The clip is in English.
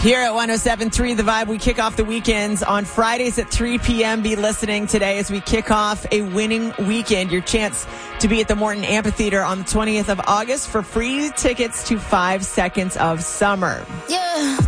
Here at 107.3 The Vibe, we kick off the weekends on Fridays at 3 p.m. Be listening today as we kick off a winning weekend. Your chance to be at the Morton Amphitheater on the 20th of August for free tickets to 5 Seconds of Summer. Yeah.